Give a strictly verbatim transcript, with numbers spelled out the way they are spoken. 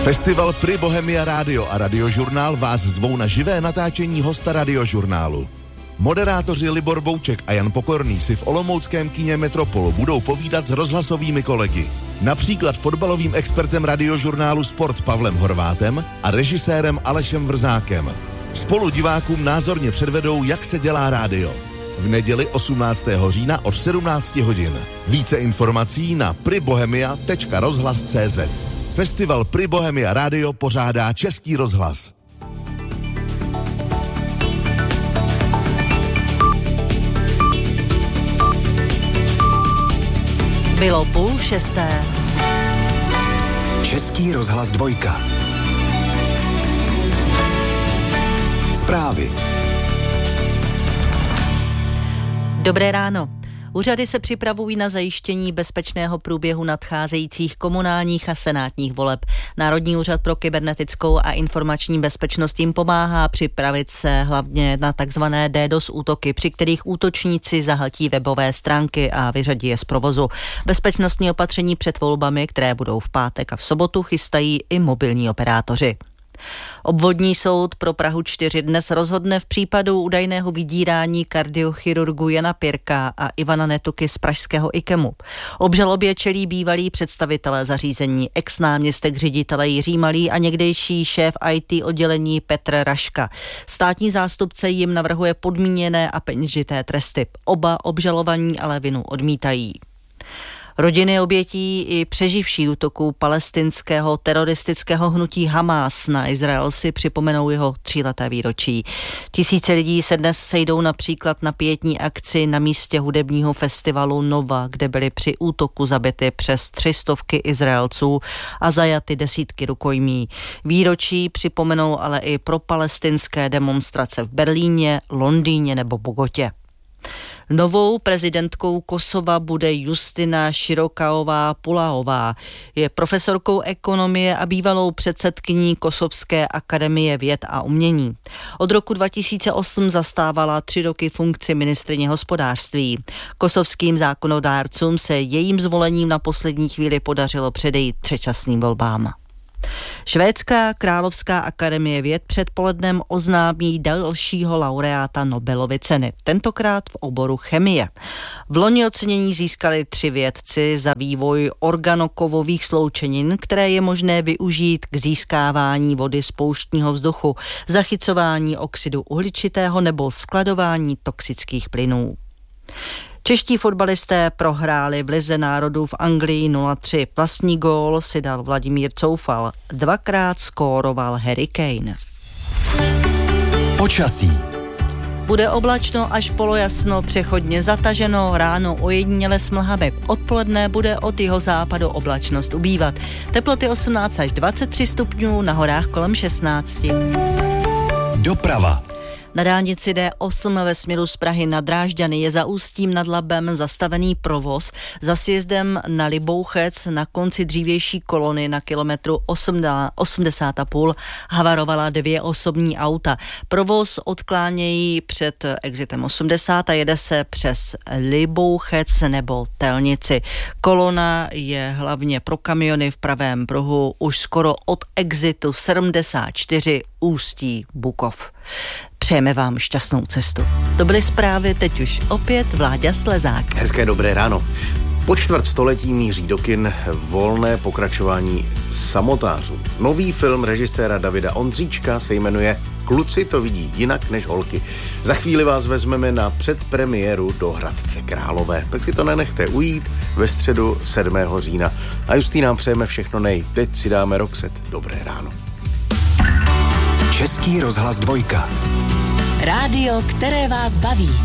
Festival Pri Bohemia Radio a Radiožurnál vás zvou na živé natáčení hosta Radiožurnálu. Moderátoři Libor Bouček a Jan Pokorný si v olomouckém kině Metropolu budou povídat s rozhlasovými kolegy. Například fotbalovým expertem Radiožurnálu Sport Pavlem Horvátem a režisérem Alešem Vrzákem. Spolu divákům názorně předvedou, jak se dělá rádio. V neděli osmnáctého října od sedmnáct hodin. Více informací na pribohemia tečka rozhlas tečka cé zet. Festival Pri Bohemia Radio pořádá Český rozhlas. Bylo půl šesté. Český rozhlas dvojka. Zprávy. Dobré ráno. Úřady se připravují na zajištění bezpečného průběhu nadcházejících komunálních a senátních voleb. Národní úřad pro kybernetickou a informační bezpečnost jim pomáhá připravit se hlavně na takzvané DDoS útoky, při kterých útočníci zahltí webové stránky a vyřadí je z provozu. Bezpečnostní opatření před volbami, které budou v pátek a v sobotu, chystají i mobilní operátoři. Obvodní soud pro Prahu čtyři dnes rozhodne v případu údajného vydírání kardiochirurgu Jana Pirka a Ivana Netuky z pražského IKEMu. Obžalobě čelí bývalí představitelé zařízení, ex-náměstek ředitele Jiří Malý a někdejší šéf í té oddělení Petr Raška. Státní zástupce jim navrhuje podmíněné a peněžité tresty. Oba obžalovaní ale vinu odmítají. Rodiny obětí i přeživší útoků palestinského teroristického hnutí Hamás na Izrael si připomenou jeho tříleté výročí. Tisíce lidí se dnes sejdou například na pietní akci na místě hudebního festivalu Nova, kde byly při útoku zabity přes tři stovky Izraelců a zajaty desítky rukojmí. Výročí připomenou ale i pro palestinské demonstrace v Berlíně, Londýně nebo Bogotě. Novou prezidentkou Kosova bude Justina Širokaová Pulaová. Je profesorkou ekonomie a bývalou předsedkyní Kosovské akademie věd a umění. Od roku dva tisíce osm zastávala tři roky funkci ministryně hospodářství. Kosovským zákonodárcům se jejím zvolením na poslední chvíli podařilo předejít předčasným volbám. Švédská královská akademie věd předpolednem oznámí dalšího laureáta Nobelovy ceny, tentokrát v oboru chemie. V loni ocenění získali tři vědci za vývoj organokovových sloučenin, které je možné využít k získávání vody z pouštního vzduchu, zachycování oxidu uhličitého nebo skladování toxických plynů. Čeští fotbalisté prohráli v Lize národů v Anglii nula tři. Vlastní gól si dal Vladimír Coufal. Dvakrát skóroval Harry Kane. Počasí. Bude oblačno až polojasno, přechodně zataženo, ráno ojediněle s mlhami. Odpoledne bude od jihozápadu oblačnost ubývat. Teploty osmnáct až dvacet tři stupňů, na horách kolem šestnáct. Doprava. Na dálnici D osm ve směru z Prahy na Drážďany je za Ústím nad Labem zastavený provoz. Za sjezdem na Libouchec na konci dřívější kolony na kilometru osmdesát a půl havarovala dvě osobní auta. Provoz odklánějí před exitem osmdesát a jede se přes Libouchec nebo Telnici. Kolona je hlavně pro kamiony v pravém pruhu už skoro od exitu sedmdesát čtyři Ústí Bukov. Přejeme vám šťastnou cestu. To byly zprávy, teď už opět Vláďa Slezák. Hezké dobré ráno. Po čtvrt století míří do kin volné pokračování Samotářů. Nový film režiséra Davida Ondříčka se jmenuje Kluci to vidí jinak než holky. Za chvíli vás vezmeme na předpremiéru do Hradce Králové. Tak si to nenechte ujít ve středu sedmého října. A Justý nám přejeme všechno nej. Teď si dáme Roxet. Dobré ráno. Český rozhlas dvojka. Rádio, které vás baví.